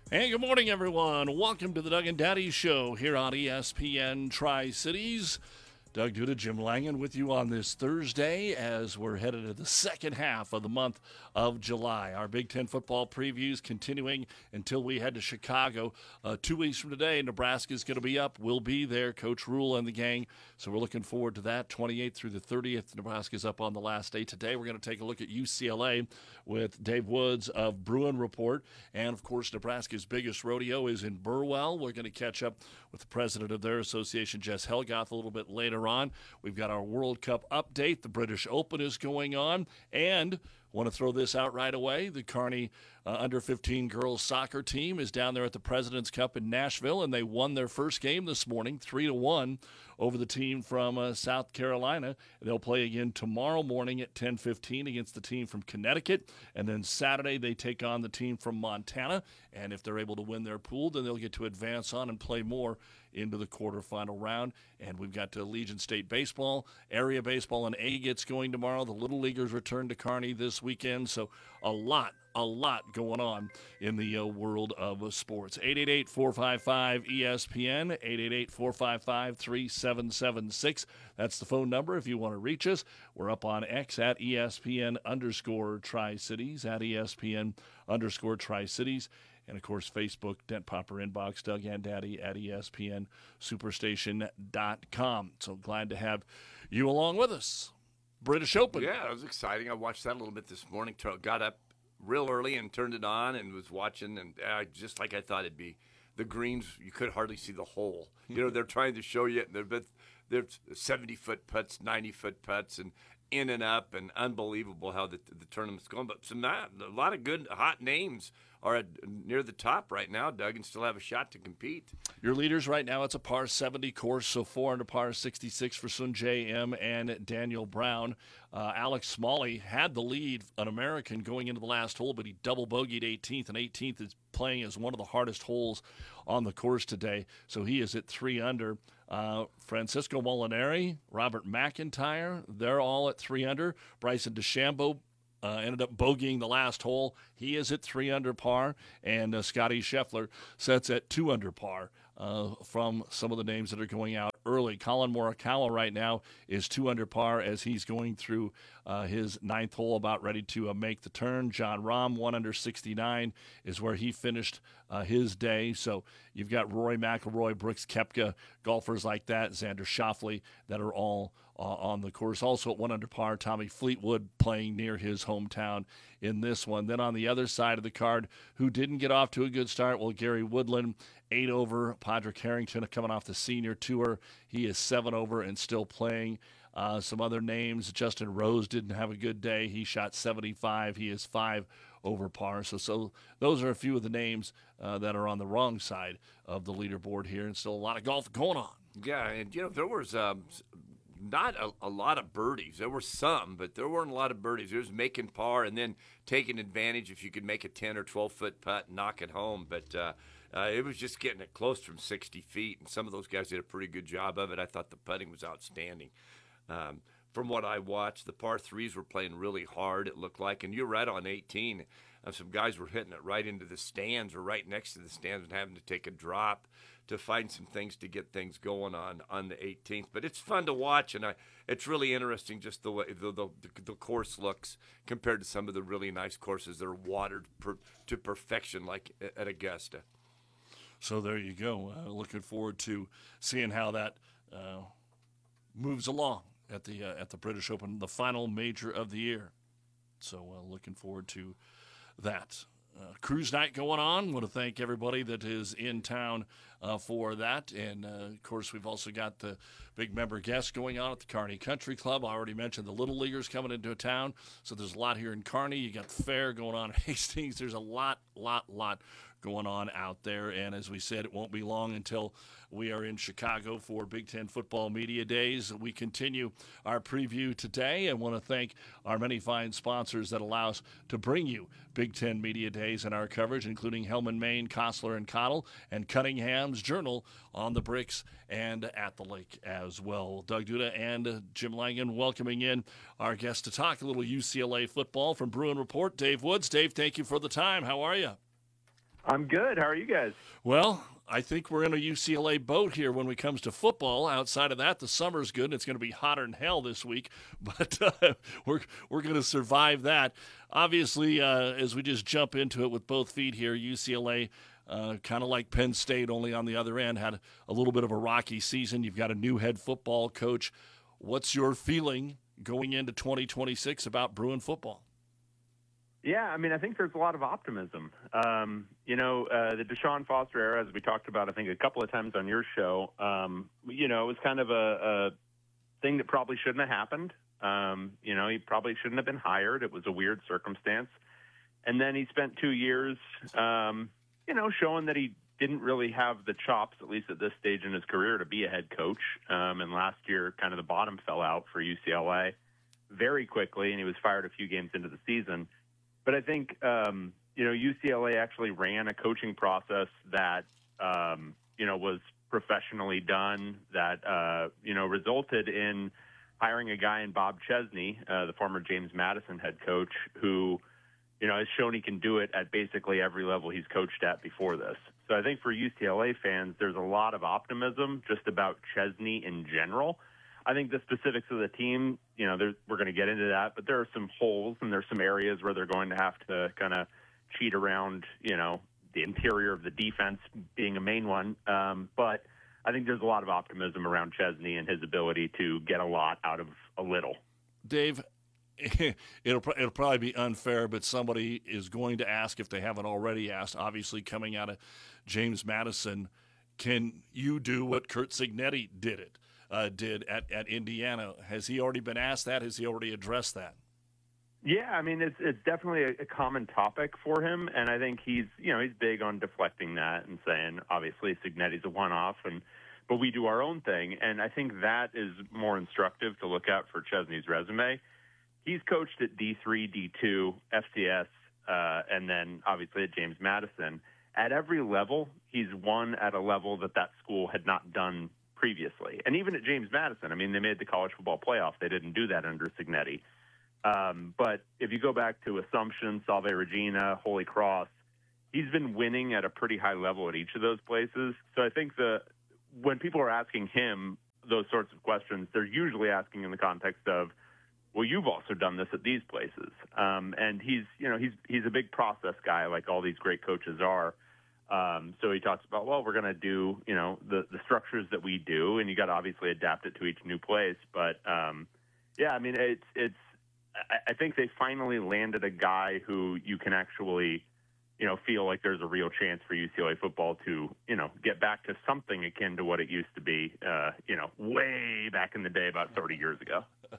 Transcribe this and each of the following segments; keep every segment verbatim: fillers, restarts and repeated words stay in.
Hey, good morning, everyone. Welcome to the Doug and Daddy Show here on E S P N Tri-Cities. Doug Duda, Jim Langen with you on this Thursday as we're headed to the second half of the month of July. Our Big Ten football previews continuing until we head to Chicago. Uh, two weeks from today, Nebraska's going to be up. We'll be there, Coach Rule and the gang. So we're looking forward to that. twenty-eighth through the thirtieth, Nebraska's up on the last day. Today we're going to take a look at U C L A with Dave Woods of Bruin Report. And, of course, Nebraska's biggest rodeo is in Burwell. We're going to catch up with the president of their association, Jess Helgoth, a little bit later on. We've got our World Cup update. The British Open is going on. And want to throw this out right away. The Kearney uh, under fifteen girls soccer team is down there at the President's Cup in Nashville, and they won their first game this morning, three to one, over the team from uh, South Carolina. They'll play again tomorrow morning at ten fifteen against the team from Connecticut, and then Saturday they take on the team from Montana. And if they're able to win their pool, then they'll get to advance on and play more into the quarterfinal round. And we've got uh, Legion State baseball, area baseball, and A gets going tomorrow. The Little Leaguers return to Kearney this weekend. So a lot, a lot going on in the uh, world of uh, sports. eight eight eight, four five five, E S P N, eight eight eight, four five five, three seven seven six. That's the phone number if you want to reach us. We're up on X at E S P N underscore Tri-Cities, at E S P N underscore Tri-Cities. And, of course, Facebook, Dent Popper Inbox, Doug and Daddy at E S P N Superstation dot com. So glad to have you along with us. British Open. Yeah, it was exciting. I watched that a little bit this morning. Got up real early and turned it on and was watching, and uh, just like I thought it'd be. The greens, you could hardly see the hole. You know, they're trying to show you, they're, they're seventy-foot putts, ninety-foot putts, and in and up, and unbelievable how the, the tournament's going. But some not, a lot of good, hot names are at, near the top right now, Doug, and still have a shot to compete. Your leaders right now, it's a par seventy course, so four under par sixty-six for Sun J M and Daniel Brown. Uh, Alex Smalley had the lead, an American, going into the last hole, but he double bogeyed eighteenth, and eighteenth is playing as one of the hardest holes on the course today. So he is at three under. Uh, Francisco Molinari, Robert McIntyre, they're all at three under. Bryson DeChambeau Uh, ended up bogeying the last hole. He is at three under par, and uh, Scotty Scheffler sets at two under par uh, from some of the names that are going out early. Colin Morikawa right now is two under par as he's going through uh, his ninth hole, about ready to uh, make the turn. John Rahm, one under sixty-nine, is where he finished uh, his day. So you've got Rory McIlroy, Brooks Koepka, golfers like that, Xander Schauffele, that are all Uh, on the course. Also at one under par, Tommy Fleetwood playing near his hometown in this one. Then on the other side of the card, who didn't get off to a good start, well, Gary Woodland, eight over. Padraig Harrington coming off the senior tour. He is seven over and still playing. Uh, some other names, Justin Rose didn't have a good day. He shot seventy-five. He is five over par. So, so those are a few of the names uh, that are on the wrong side of the leaderboard here, and still a lot of golf going on. Yeah, and, you know, there was um, not a, a lot of birdies. There were some, but there weren't a lot of birdies. There was making par and then taking advantage if you could make a ten or twelve-foot putt and knock it home. But uh, uh, it was just getting it close from sixty feet, and some of those guys did a pretty good job of it. I thought the putting was outstanding. Um, from what I watched, the par threes were playing really hard, it looked like. And you're right on eighteen. Uh, some guys were hitting it right into the stands or right next to the stands and having to take a drop to find some things to get things going on on the eighteenth. But it's fun to watch, and I, it's really interesting just the way the, the, the course looks compared to some of the really nice courses that are watered per, to perfection like at Augusta. So there you go. Uh, looking forward to seeing how that uh, moves along at the uh, at the British Open, the final major of the year. So uh, looking forward to that. Uh, cruise night going on. Want to thank everybody that is in town uh, for that. And, uh, of course, we've also got the big member guests going on at the Kearney Country Club. I already mentioned the Little Leaguers coming into town. So there's a lot here in Kearney. You got the fair going on at Hastings. There's a lot, lot, lot going on out there. And as we said, it won't be long until we are in Chicago for Big Ten Football Media Days. We continue our preview today and want to thank our many fine sponsors that allow us to bring you Big Ten Media Days and our coverage, including Hellman, Maine, Kostler and Cottle, and Cunningham's Journal on the Bricks and at the lake as well. Doug Duda and uh, Jim Langen welcoming in our guest to talk a little U C L A football from Bruin Report, Dave Woods. Dave, thank you for the time. How are you? I'm good. How are you guys? Well, I think we're in a U C L A boat here when it comes to football. Outside of that, the summer's good. And it's going to be hotter than hell this week, but uh, we're we're going to survive that. Obviously, uh, as we just jump into it with both feet here, U C L A, uh, kind of like Penn State, only on the other end, had a little bit of a rocky season. You've got a new head football coach. What's your feeling going into twenty twenty-six about Bruin football? Yeah, I mean, I think there's a lot of optimism. Um, you know, uh, the Deshaun Foster era, as we talked about, I think a couple of times on your show, um, you know, it was kind of a, a thing that probably shouldn't have happened. Um, you know, he probably shouldn't have been hired. It was a weird circumstance. And then he spent two years, um, you know, showing that he didn't really have the chops, at least at this stage in his career, to be a head coach. Um, and last year, kind of the bottom fell out for U C L A very quickly, and he was fired a few games into the season. But I think, um, you know, U C L A actually ran a coaching process that, um, you know, was professionally done, that, uh, you know, resulted in hiring a guy in Bob Chesney, uh, the former James Madison head coach, who, you know, has shown he can do it at basically every level he's coached at before this. So I think for U C L A fans, there's a lot of optimism just about Chesney in general. I think the specifics of the team, you know, we're going to get into that, but there are some holes and there's some areas where they're going to have to kind of cheat around, you know, the interior of the defense being a main one. Um, but I think there's a lot of optimism around Chesney and his ability to get a lot out of a little. Dave, it'll it'll probably be unfair, but somebody is going to ask if they haven't already asked. Obviously, coming out of James Madison, can you do what Curt Cignetti did it? Uh, did at, at Indiana. Has he already been asked that? Has he already addressed that? Yeah, I mean, it's it's definitely a, a common topic for him, and I think he's, you know, he's big on deflecting that and saying, obviously, Cignetti's a one-off, and but we do our own thing, and I think that is more instructive to look at for Chesney's resume. He's coached at D three, D two, F C S, uh, and then obviously at James Madison. At every level, he's won at a level that that school had not done previously. And even at James Madison, I mean, they made the college football playoff. They didn't do that under Cignetti. Um, but if you go back to Assumption, Salve Regina, Holy Cross, he's been winning at a pretty high level at each of those places. So I think the when people are asking him those sorts of questions, they're usually asking in the context of, well, you've also done this at these places. Um, and he's, you know, he's he's a big process guy, like all these great coaches are. Um, so he talks about, well, we're going to do, you know, the, the structures that we do, and you got to obviously adapt it to each new place. But, um, yeah, I mean, it's, it's, I, I think they finally landed a guy who you can actually, you know, feel like there's a real chance for U C L A football to, you know, get back to something akin to what it used to be, uh, you know, way back in the day, about thirty years ago.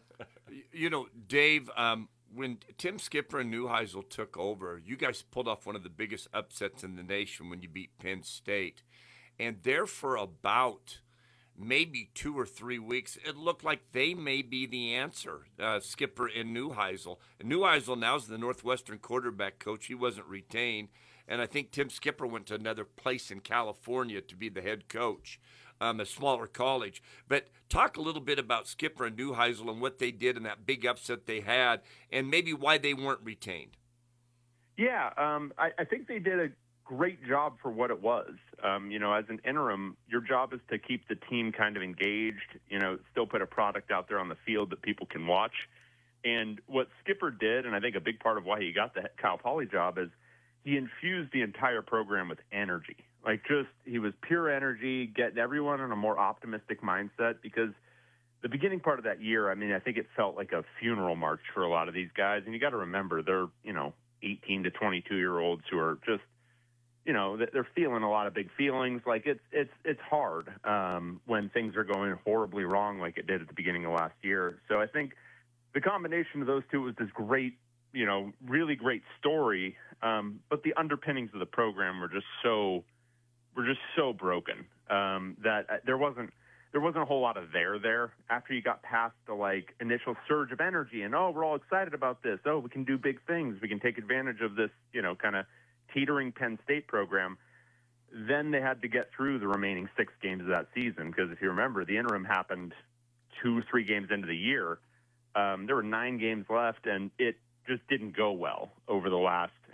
You know, Dave, um, when Tim Skipper and Neuheisel took over, you guys pulled off one of the biggest upsets in the nation when you beat Penn State. And there for about maybe two or three weeks, it looked like they may be the answer, uh, Skipper and Neuheisel. And Neuheisel now is the Northwestern quarterback coach. He wasn't retained. And I think Tim Skipper went to another place in California to be the head coach. Um, a smaller college. But talk a little bit about Skipper and Neuheisel and what they did and that big upset they had and maybe why they weren't retained. Yeah, um, I, I think they did a great job for what it was. Um, you know, as an interim, your job is to keep the team kind of engaged, you know, still put a product out there on the field that people can watch. And what Skipper did, and I think a big part of why he got the Cal Poly job, is he infused the entire program with energy. Like, just, he was pure energy, getting everyone in a more optimistic mindset, because the beginning part of that year, I mean, I think it felt like a funeral march for a lot of these guys. And you got to remember, they're, you know, eighteen to twenty-two year olds who are just, you know, they're feeling a lot of big feelings. Like, it's, it's, it's hard um, when things are going horribly wrong like it did at the beginning of last year. So I think the combination of those two was this great, you know, really great story. Um, but the underpinnings of the program were just so, were just so broken um, that there wasn't there wasn't a whole lot of there there after you got past the like initial surge of energy and, oh, we're all excited about this. Oh, we can do big things. We can take advantage of this, you know, kind of teetering Penn State program. Then they had to get through the remaining six games of that season, because if you remember, the interim happened two, three games into the year. Um, there were nine games left, and it just didn't go well over the last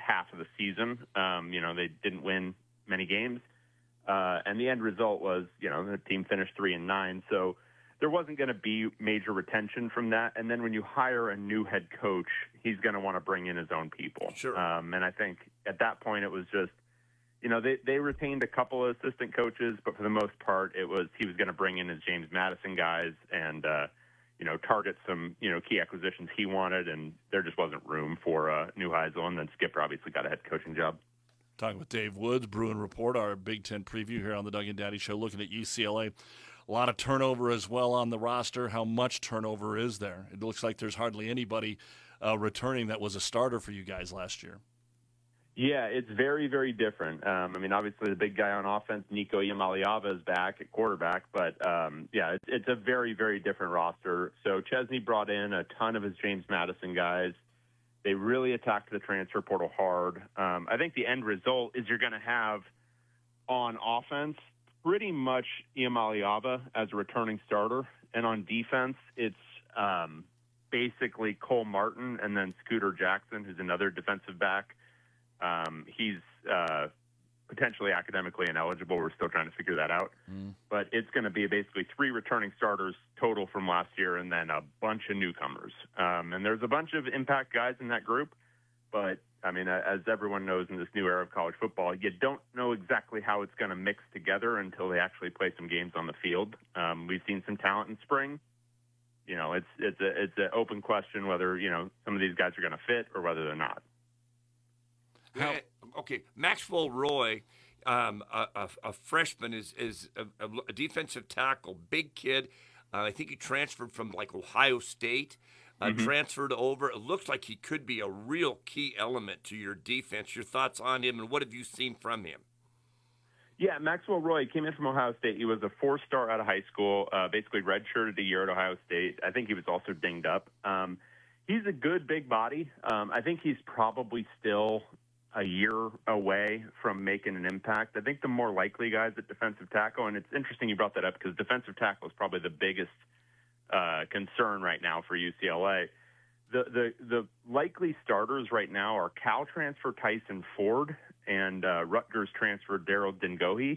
half of the season. Um, you know, they didn't win many games. Uh, and the end result was, you know, the team finished three and nine. So there wasn't going to be major retention from that. And then when you hire a new head coach, he's going to want to bring in his own people. Sure. Um, and I think at that point it was just, you know, they, they retained a couple of assistant coaches, but for the most part, it was he was going to bring in his James Madison guys and, uh, you know, target some, you know, key acquisitions he wanted. And there just wasn't room for uh, Neuheisel. And then Skipper obviously got a head coaching job. Talking with Dave Woods, Bruin Report, our Big Ten preview here on the Doug and Daddy Show, looking at U C L A. A lot of turnover as well on the roster. How much turnover is there? It looks like there's hardly anybody uh, returning that was a starter for you guys last year. Yeah, it's very, very different. Um, I mean, obviously the big guy on offense, Nico Iamaleava, is back at quarterback, but um, yeah, it's, it's a very, very different roster. So Chesney brought in a ton of his James Madison guys. They really attacked the transfer portal hard. Um, I think the end result is you're going to have on offense pretty much Iamaleava as a returning starter, and on defense it's um, basically Cole Martin and then Scooter Jackson, who's another defensive back. Um, he's uh, potentially academically ineligible. We're still trying to figure that out. Mm. But it's going to be basically three returning starters total from last year and then a bunch of newcomers. Um, and there's a bunch of impact guys in that group. But, I mean, as everyone knows in this new era of college football, you don't know exactly how it's going to mix together until they actually play some games on the field. Um, we've seen some talent in spring. You know, it's it's a, it's an open question whether, you know, some of these guys are going to fit or whether they're not. How? Okay, Maxwell Roy, um, a, a, a freshman, is is a, a defensive tackle, big kid. Uh, I think he transferred from like Ohio State, uh, mm-hmm. transferred over. It looks like he could be a real key element to your defense. Your thoughts on him, and what have you seen from him? Yeah, Maxwell Roy came in from Ohio State. He was a four-star out of high school, uh, basically redshirted a year at Ohio State. I think he was also dinged up. Um, he's a good big body. Um, I think he's probably still a year away from making an impact. I think the more likely guys at defensive tackle, and it's interesting you brought that up because defensive tackle is probably the biggest uh, concern right now for U C L A. The, the the likely starters right now are Cal transfer Tyson Ford and uh, Rutgers transfer Daryl Dengohi.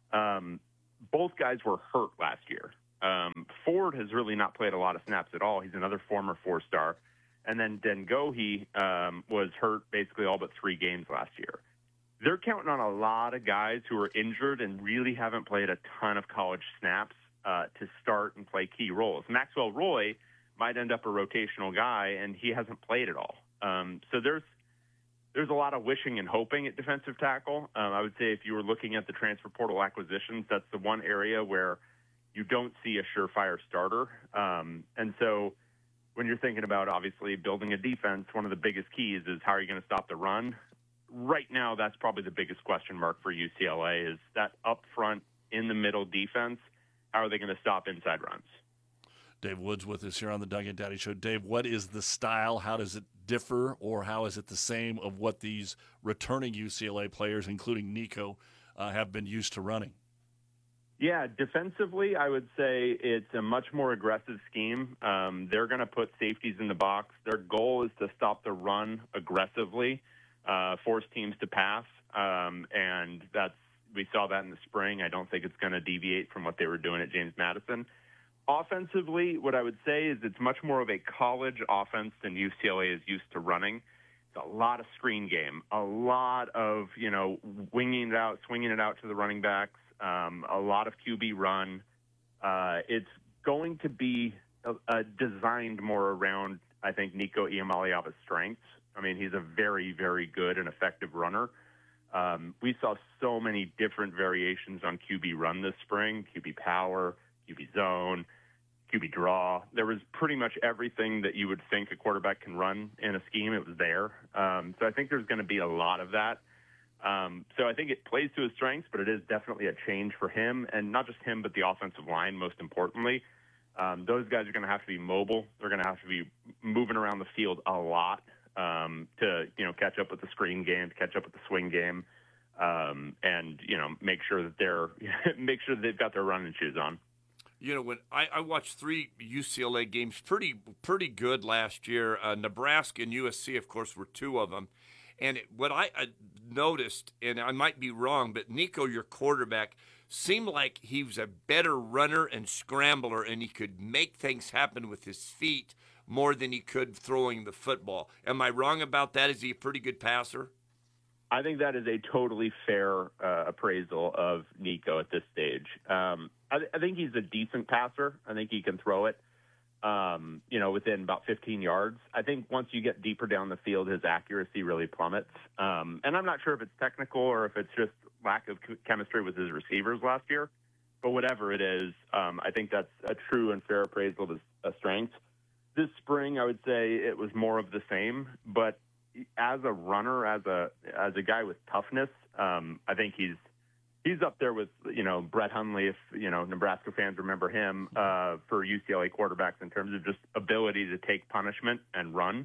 Um, both guys were hurt last year. Um, Ford has really not played a lot of snaps at all. He's another former four-star. And then Dengohi um, was hurt basically all but three games last year. They're counting on a lot of guys who are injured and really haven't played a ton of college snaps uh, to start and play key roles. Maxwell Roy might end up a rotational guy, and he hasn't played at all. Um, so there's there's a lot of wishing and hoping at defensive tackle. Um, I would say if you were looking at the transfer portal acquisitions, that's the one area where you don't see a surefire starter. Um, and so when you're thinking about, obviously, building a defense, one of the biggest keys is how are you going to stop the run? Right now, that's probably the biggest question mark for U C L A is that up front, in the middle defense, how are they going to stop inside runs? Dave Woods with us here on the Doug and Daddy Show. Dave, what is the style? How does it differ, or how is it the same of what these returning U C L A players, including Nico, uh, have been used to running? Yeah, defensively, I would say it's a much more aggressive scheme. Um, they're going to put safeties in the box. Their goal is to stop the run aggressively, uh, force teams to pass, um, and that's we saw that in the spring. I don't think it's going to deviate from what they were doing at James Madison. Offensively, what I would say is it's much more of a college offense than U C L A is used to running. It's a lot of screen game, a lot of, you know, winging it out, swinging it out to the running backs. Um, a lot of Q B run. Uh, it's going to be uh, uh, designed more around, I think, Nico Iamaleava's strengths. I mean, he's a very, very good and effective runner. Um, we saw so many different variations on Q B run this spring, Q B power, Q B zone, Q B draw. There was pretty much everything that you would think a quarterback can run in a scheme. It was there. Um, so I think there's going to be a lot of that. Um, so I think it plays to his strengths, but it is definitely a change for him, and not just him, but the offensive line, most importantly. Um, those guys are going to have to be mobile. They're going to have to be moving around the field a lot um, to, you know, catch up with the screen game, to catch up with the swing game, um, and, you know, make sure that they're make sure that they've got their running shoes on. You know, when I, I watched three U C L A games, pretty pretty good last year. Uh, Nebraska and U S C, of course, were two of them. And it, what I, I noticed, and I might be wrong, but Nico, your quarterback, seemed like he was a better runner and scrambler, and he could make things happen with his feet more than he could throwing the football. Am I wrong about that? Is he a pretty good passer? I think that is a totally fair uh, appraisal of Nico at this stage. Um, I, I think he's a decent passer. I think he can throw it, um, you know, within about fifteen yards. I think once you get deeper down the field, his accuracy really plummets. Um, and I'm not sure if it's technical or if it's just lack of chemistry with his receivers last year. But whatever it is, um, I think that's a true and fair appraisal of his uh, strengths. This spring, I would say it was more of the same, but as a runner, as a as a guy with toughness, um, I think he's he's up there with, you know, Brett Hundley, if, you know, Nebraska fans remember him, uh, for U C L A quarterbacks in terms of just ability to take punishment and run,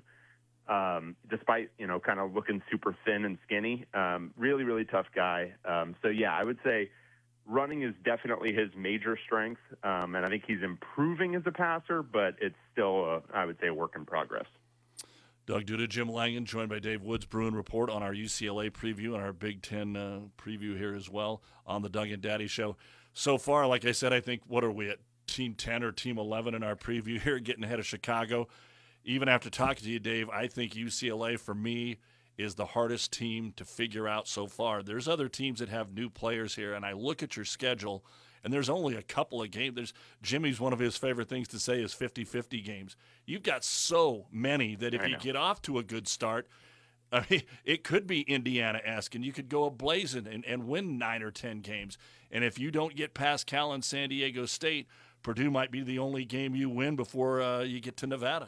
um, despite, you know, kind of looking super thin and skinny. Um, really, really tough guy. Um, so, yeah, I would say running is definitely his major strength, um, and I think he's improving as a passer, but it's still, a, I would say, a work in progress. Doug Duda, Jim Langen, joined by Dave Woods, Bruin Report on our U C L A preview and our Big Ten uh, preview here as well on the Doug and Daddy Show. So far, like I said, I think, what are we at, Team ten or Team eleven in our preview here, getting ahead of Chicago. Even after talking to you, Dave, I think U C L A, for me, is the hardest team to figure out so far. There's other teams that have new players here, and I look at your schedule, and there's only a couple of games. There's Jimmy's one of his favorite things to say is fifty-fifty games. You've got so many that if I you know. get off to a good start, I mean, it could be Indiana-esque, and you could go ablazing and, and win nine or ten games. And if you don't get past Cal and San Diego State, Purdue might be the only game you win before uh, you get to Nevada.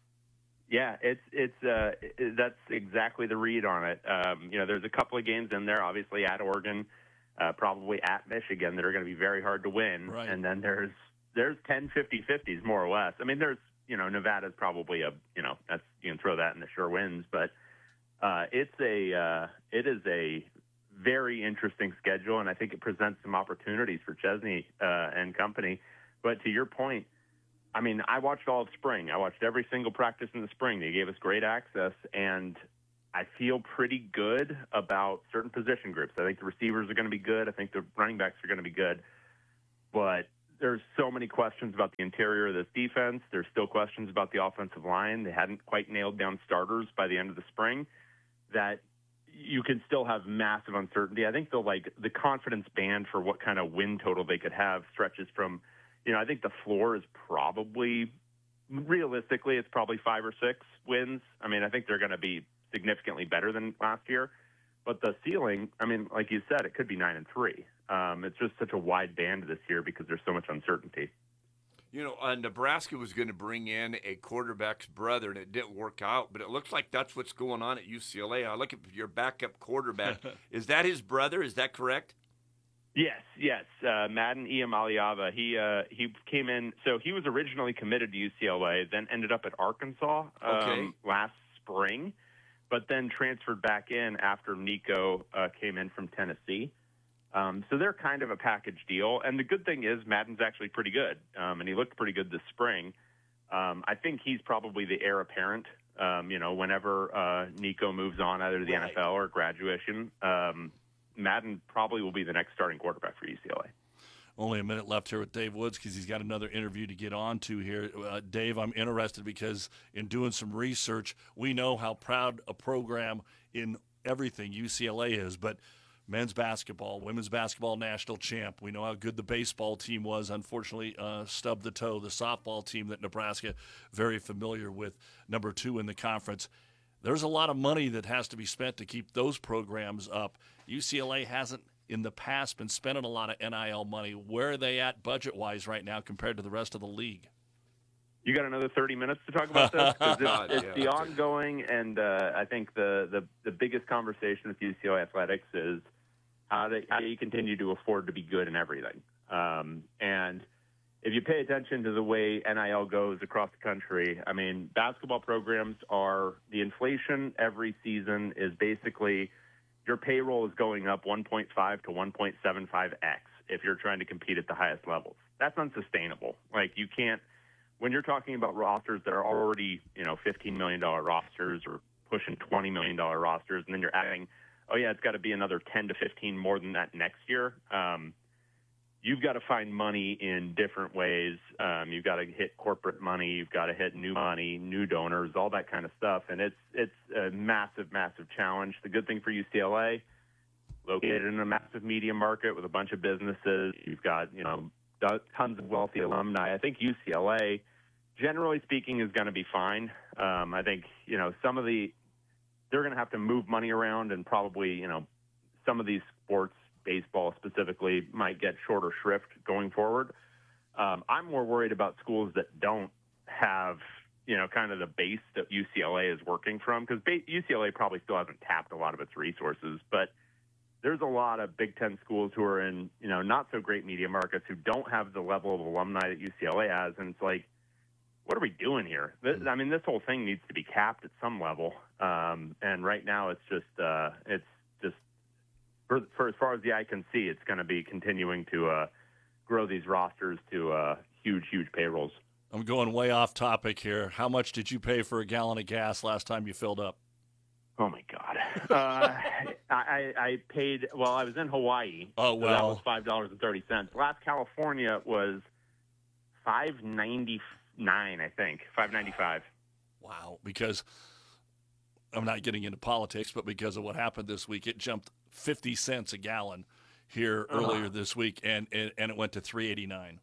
Yeah, it's it's uh, it, that's exactly the read on it. Um, you know, there's a couple of games in there, obviously at Oregon, uh, probably at Michigan, that are going to be very hard to win. Right. And then there's there's ten fifty-fifties more or less. I mean, there's, you know, Nevada's probably a, you know, that's, you can throw that in the sure wins, but uh, it's a uh, it is a very interesting schedule, and I think it presents some opportunities for Chesney uh, and company. But to your point, I mean, I watched all of spring. I watched every single practice in the spring. They gave us great access, and I feel pretty good about certain position groups. I think the receivers are going to be good. I think the running backs are going to be good. But there's so many questions about the interior of this defense. There's still questions about the offensive line. They hadn't quite nailed down starters by the end of the spring, that you can still have massive uncertainty. I think the like the confidence band for what kind of win total they could have stretches from, you know, I think the floor is probably, realistically, it's probably five or six wins. I mean, I think they're going to be significantly better than last year. But the ceiling, I mean, like you said, it could be nine and three. Um, it's just such a wide band this year because there's so much uncertainty. You know, uh, Nebraska was going to bring in a quarterback's brother, and it didn't work out. But it looks like that's what's going on at U C L A. I look at your backup quarterback. Is that his brother? Is that correct? Yes, yes. Uh, Madden Iamaliava, he uh, he came in. So he was originally committed to U C L A, then ended up at Arkansas um, Okay. last spring, but then transferred back in after Nico uh, came in from Tennessee. Um, so they're kind of a package deal. And the good thing is Madden's actually pretty good, um, and he looked pretty good this spring. Um, I think he's probably the heir apparent, um, you know, whenever uh, Nico moves on, either to the Right. N F L or graduation. Um, Madden probably will be the next starting quarterback for U C L A. Only a minute left here with Dave Woods because he's got another interview to get on to here. Uh, Dave, I'm interested because in doing some research, we know how proud a program in everything U C L A is, but men's basketball, women's basketball national champ. We know how good the baseball team was. Unfortunately, uh, stubbed the toe. The softball team that Nebraska, very familiar with, number two in the conference. There's a lot of money that has to be spent to keep those programs up. U C L A hasn't in the past been spending a lot of N I L money. Where are they at budget-wise right now compared to the rest of the league? You got another thirty minutes to talk about this? 'Cause God, it's it's yeah. the ongoing, and uh, I think the, the, the biggest conversation with U C L A athletics is how, they, how do you continue to afford to be good in everything? Um, and if you pay attention to the way N I L goes across the country, I mean, basketball programs are – the inflation every season is basically your payroll is going up one point five to one point seven five x if you're trying to compete at the highest levels. That's unsustainable. Like, you can't – when you're talking about rosters that are already, you know, fifteen million dollars rosters or pushing twenty million dollars rosters, and then you're adding, oh yeah, it's got to be another ten to fifteen more than that next year. Um, you've got to find money in different ways. Um, you've got to hit corporate money. You've got to hit new money, new donors, all that kind of stuff. And it's it's a massive, massive challenge. The good thing for U C L A, located in a massive media market with a bunch of businesses, you've got, you know, tons of wealthy alumni. I think U C L A, generally speaking, is going to be fine. Um, I think, you know, some of the, they're going to have to move money around, and probably, you know, some of these sports, baseball specifically, might get shorter shrift going forward. Um, I'm more worried about schools that don't have, you know, kind of the base that U C L A is working from, because U C L A probably still hasn't tapped a lot of its resources, but there's a lot of Big Ten schools who are in, you know, not so great media markets who don't have the level of alumni that U C L A has. And it's like, what are we doing here? This, I mean, this whole thing needs to be capped at some level. Um, and right now it's just, uh, it's just, for, for as far as the eye can see, it's going to be continuing to uh, grow these rosters to uh, huge, huge payrolls. I'm going way off topic here. How much did you pay for a gallon of gas last time you filled up? Oh my God! Uh, I, I paid. Well, I was in Hawaii. Oh well, so that was five dollars and thirty cents. Last California was five ninety nine. I think five ninety five. Wow! Because I'm not getting into politics, but because of what happened this week, it jumped fifty cents a gallon here uh-huh. earlier this week, and, and and it went to three eighty nine.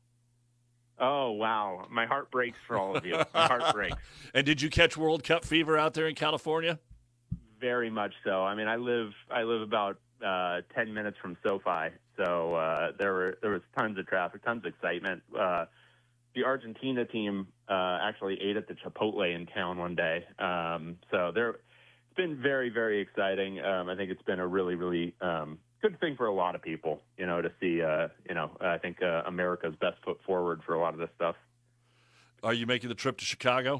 Oh wow! My heart breaks for all of you. My heart breaks. And did you catch World Cup fever out there in California? Very much so. I mean, I live I live about uh, ten minutes from SoFi, so uh, there were there was tons of traffic, tons of excitement. Uh, the Argentina team uh, actually ate at the Chipotle in town one day, um, so there it's been very very exciting. Um, I think it's been a really really um, good thing for a lot of people, you know, to see. Uh, you know, I think uh, America's best foot forward for a lot of this stuff. Are you making the trip to Chicago?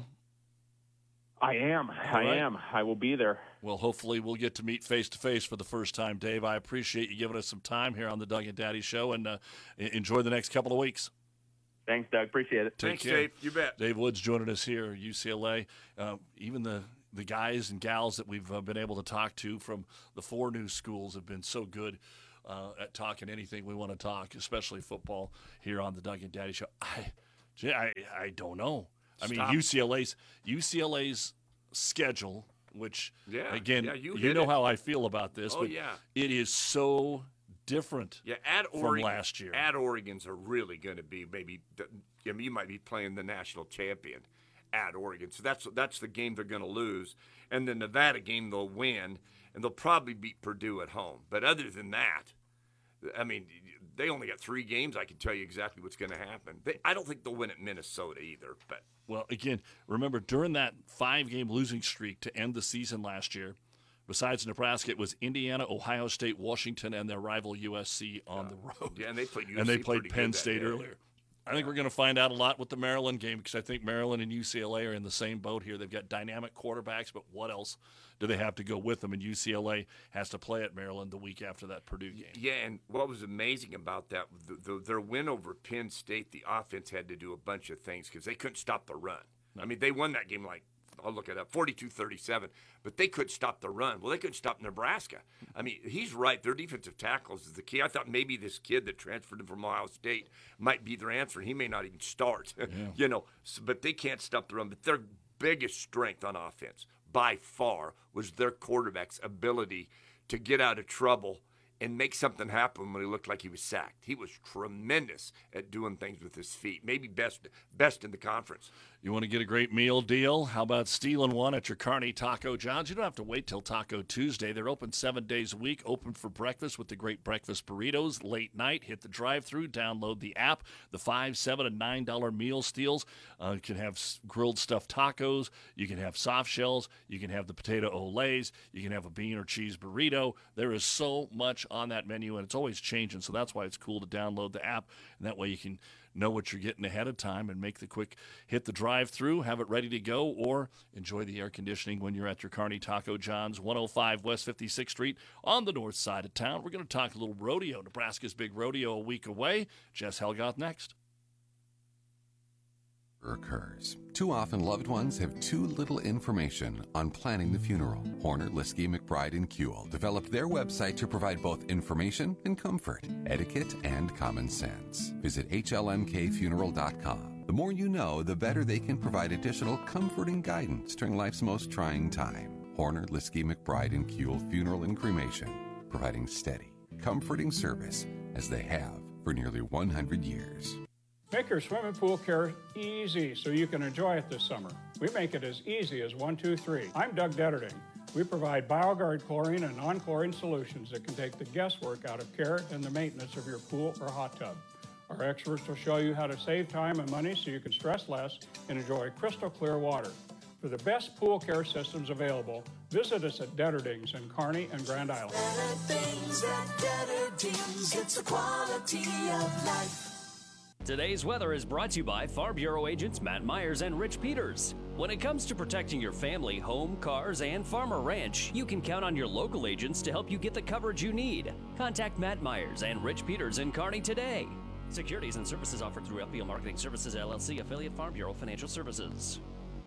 I am. I right. am. I will be there. Well, hopefully we'll get to meet face-to-face for the first time, Dave. I appreciate you giving us some time here on the Doug and Daddy Show, and uh, enjoy the next couple of weeks. Thanks, Doug. Appreciate it. Take Thanks, care. Dave. You bet. Dave Woods joining us here at U C L A. Uh, even the, the guys and gals that we've uh, been able to talk to from the four new schools have been so good uh, at talking anything we want to talk, especially football, here on the Doug and Daddy Show. I, I, I don't know. I mean, Stop. U C L A's U C L A's schedule, which yeah, again, yeah, you, you know it. how I feel about this, oh, but yeah. it is so different. Yeah, at from Oregon, last year. At Oregon's are really going to be maybe. I mean, you might be playing the national champion at Oregon, so that's that's the game they're going to lose, and the Nevada game they'll win, and they'll probably beat Purdue at home. But other than that, I mean, they only got three games. I can tell you exactly what's going to happen. They, I don't think they'll win at Minnesota either. But well, again, remember during that five-game losing streak to end the season last year, besides Nebraska, it was Indiana, Ohio State, Washington, and their rival U S C on uh, the road. Yeah, and they played U S C and they played Penn State day. earlier. I think we're going to find out a lot with the Maryland game, because I think Maryland and U C L A are in the same boat here. They've got dynamic quarterbacks, but what else do they have to go with them? And U C L A has to play at Maryland the week after that Purdue game. Yeah, and what was amazing about that, the, the, their win over Penn State, the offense had to do a bunch of things because they couldn't stop the run. No. I mean, they won that game like, I'll look it up, forty-two thirty-seven, but they couldn't stop the run. Well, they couldn't stop Nebraska. I mean, he's right. Their defensive tackles is the key. I thought maybe this kid that transferred from Ohio State might be their answer. He may not even start, yeah. you know, so, but they can't stop the run. But their biggest strength on offense, by far, was their quarterback's ability to get out of trouble and make something happen when he looked like he was sacked. He was tremendous at doing things with his feet, maybe best best in the conference. You want to get a great meal deal? How about stealing one at your Kearney Taco John's? You don't have to wait till Taco Tuesday. They're open seven days a week, open for breakfast with the great breakfast burritos. Late night, hit the drive-thru, download the app. The five, seven, and nine dollar meal steals. Uh, you can have grilled stuffed tacos. You can have soft shells. You can have the potato olays. You can have a bean or cheese burrito. There is so much on that menu, and it's always changing, so that's why it's cool to download the app, and that way you can know what you're getting ahead of time and make the quick hit the drive-through, have it ready to go, or enjoy the air conditioning when you're at your Kearney Taco John's, one oh five West fifty-sixth Street on the north side of town. We're going to talk a little rodeo. Nebraska's big rodeo a week away. Jess Helgoth next. occurs. Too often, loved ones have too little information on planning the funeral. Horner, Liskey, McBride, and Kuehl developed their website to provide both information and comfort, etiquette and common sense. Visit H L M K funeral dot com. The more you know, the better they can provide additional comfort and guidance during life's most trying time. Horner, Liskey, McBride, and Kuehl Funeral and Cremation, providing steady, comforting service as they have for nearly one hundred years. Make your swimming pool care easy so you can enjoy it this summer. We make it as easy as one, two, three. I'm Doug Detterding. We provide BioGuard chlorine and non-chlorine solutions that can take the guesswork out of care and the maintenance of your pool or hot tub. Our experts will show you how to save time and money so you can stress less and enjoy crystal clear water. For the best pool care systems available, visit us at Detterdings in Kearney and Grand Island. Better things at Detterdings. It's the quality of life. Today's weather is brought to you by Farm Bureau agents Matt Myers and Rich Peters. When it comes to protecting your family, home, cars, and farm or ranch, you can count on your local agents to help you get the coverage you need. Contact Matt Myers and Rich Peters in Kearney today. Securities and services offered through F B O Marketing Services, L L C, affiliate Farm Bureau Financial Services.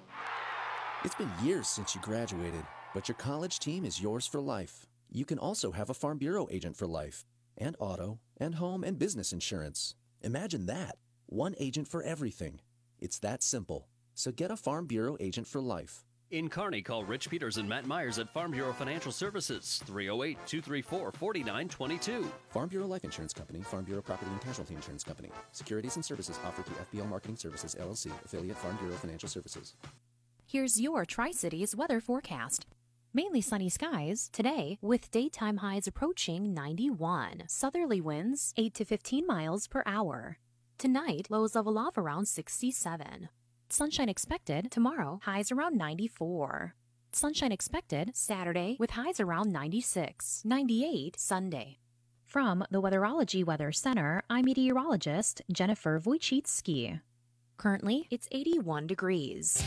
It's been years since you graduated, but your college team is yours for life. You can also have a Farm Bureau agent for life, and auto, and home and business insurance. Imagine that. One agent for everything. It's that simple. So get a Farm Bureau agent for life. In Kearney, call Rich Peters and Matt Myers at Farm Bureau Financial Services, three oh eight, two three four, four nine two two. Farm Bureau Life Insurance Company, Farm Bureau Property and Casualty Insurance Company. Securities and services offered through F B O Marketing Services, L L C, affiliate Farm Bureau Financial Services. Here's your Tri-Cities weather forecast. Mainly sunny skies today with daytime highs approaching ninety-one. Southerly winds eight to fifteen miles per hour. Tonight, lows level off around sixty-seven. Sunshine expected tomorrow, highs around ninety-four. Sunshine expected Saturday with highs around ninety-six, ninety-eight Sunday. From the Weatherology Weather Center, I'm meteorologist Jennifer Wojcicki. Currently, it's eighty-one degrees.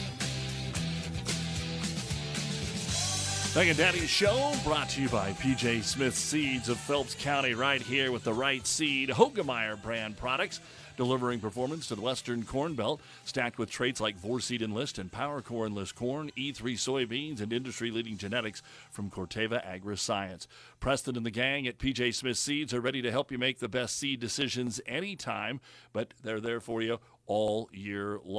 Doug and Daddy Show brought to you by P J Smith Seeds of Phelps County, right here with the right seed. Hoegemeyer brand products, delivering performance to the Western Corn Belt, stacked with traits like Vorseed Enlist and Power Core Enlist corn, E three soybeans, and industry-leading genetics from Corteva Agriscience. Preston and the gang at P J Smith Seeds are ready to help you make the best seed decisions anytime, but they're there for you all year long.